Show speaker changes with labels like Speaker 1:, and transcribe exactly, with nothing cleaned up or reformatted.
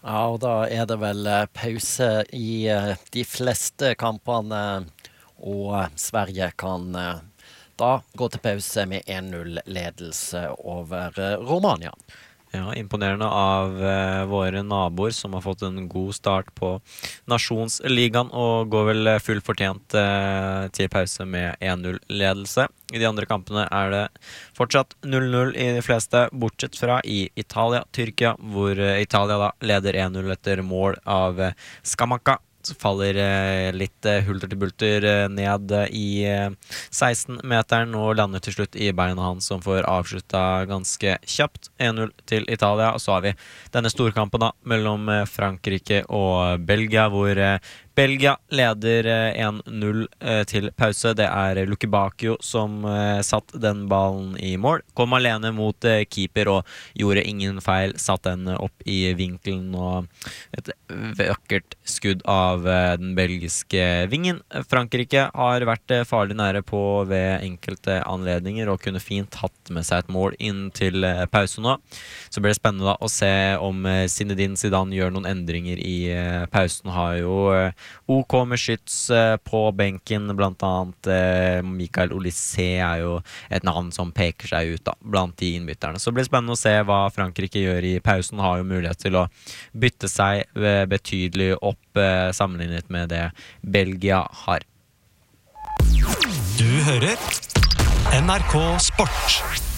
Speaker 1: Ja, og da er det vel eh, pause i eh, de fleste kampene, og eh, Sverige kan eh, da gå til pause med en null-ledelse over eh, Romania.
Speaker 2: Ja, imponerende av eh, våre naboer som har fått en god start på Nasjonsligaen og går vel eh, fullt fortjent eh, til pause med en null-ledelse. I de andre kampene er det fortsatt null null i de fleste, bortsett fra i Italia, Tyrkia, hvor eh, Italia da leder en null etter mål av eh, Scamacca. Så faller eh, litt eh, hulter til bulter eh, ned eh, i eh, seksten-meteren og lander til slutt i beina hans, som får avslutta ganske kjapt. en null til Italia. Og så har vi denne storkampen da mellom eh, Frankrike og Belgia, hvor eh, Belgia leder eh, en null eh, til pause. Det er Lucky Bacchio som eh, satt den ballen i mål. Kom alene mot eh, keeper og gjorde ingen feil. Satt den eh, opp i vinkelen, og et vakkert skudd av eh, den belgiske vingen. Frankrike har vært eh, farlig nære på ved enkelte anledninger og kunne fint hatt med seg et mål inn til eh, pause nå. Så blir det spennende da å se om eh, Zinedine Zidane gjør noen endringer i eh, pausen. Har jo eh, OK med skyts eh, på benken, blant annet eh, Mikael Olysée er jo et navn som peker seg ut da, blant de innbytterne. Så det blir spennende å se hva Frankrike gjør i pausen. Har jo mulighet til å bytte seg eh, betydelig opp eh, sammenlignet med det Belgia har.
Speaker 3: Du hører N R K Sport.